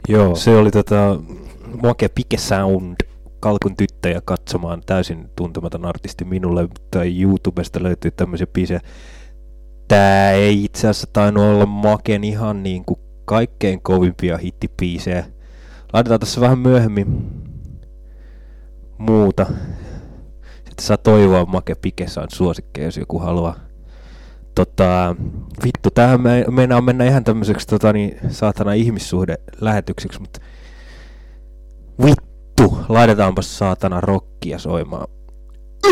Joo. Se oli Make Pike Sound, Kalkun tyttöjä katsomaan, täysin tuntematon artisti minulle, tai YouTubesta löytyy tämmöisiä biisejä. Tää ei itse asiassa tainnut olla Maken ihan niinku kaikkein kovimpia hittibiisejä. Laitetaan tässä vähän myöhemmin muuta. Sitten saa toivoa Make Pike Sound suosikkeja, jos joku haluaa. Vittu, tämähän meinaa mennä ihan tämmöiseksi saatana ihmissuhde lähetykseksi, mutta vittu, laitetaanpas saatana rockia soimaan.